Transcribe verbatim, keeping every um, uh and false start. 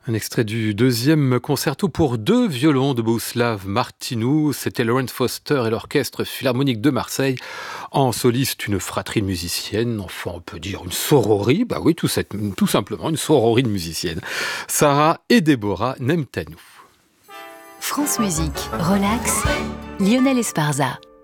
Un extrait du deuxième concerto pour deux violons de Bohuslav Martinu. C'était Lawrence Foster et l'Orchestre Philharmonique de Marseille. En soliste, une fratrie de musiciennes, enfin on peut dire une sororie, bah oui, tout, cette, tout simplement une sororie de musiciennes. Sarah et Déborah Nemtanou. France Musique, relax, Lionel Esparza.